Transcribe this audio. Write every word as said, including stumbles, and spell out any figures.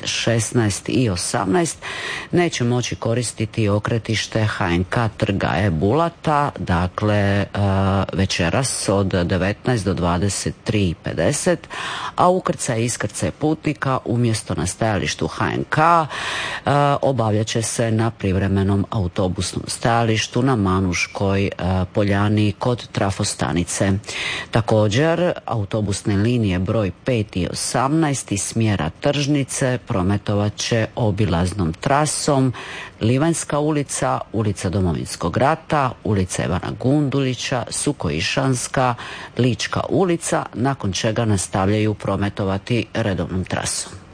šesnaest i osamnaest neće moći koristiti okretište H N K trga E. Bulata, dakle večeras od devetnaest do dvadeset tri i pedeset, a ukrcaj i iskrcaj putnika umjesto na stajalištu H N K obavljat će se na privremenom autobusnom stajalištu na Manuškoj poljani kod trafostanice. Također, autobusne linije broj pet i osamnaest iz smjera Tržnice prometovat će obilaznom trasom Livanjska ulica, ulica Domovinskog rata, ulica Ivana Gundulića, Sukoišanska, Lička ulica, nakon čega nastavljaju prometovati redovnom trasom.